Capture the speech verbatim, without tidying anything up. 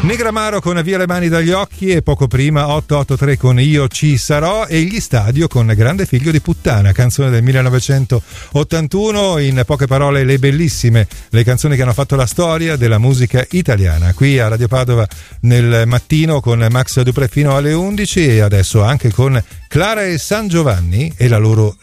Negramaro con Via le mani dagli occhi e poco prima otto otto tre con Io ci sarò e gli Stadio con Grande figlio di puttana, canzone del millenovecentottantuno. In poche parole, le bellissime, le canzoni che hanno fatto la storia della musica italiana. Qui a Radio Padova nel mattino con Max Dupré fino alle undici e adesso anche con Clara e San Giovanni e la loro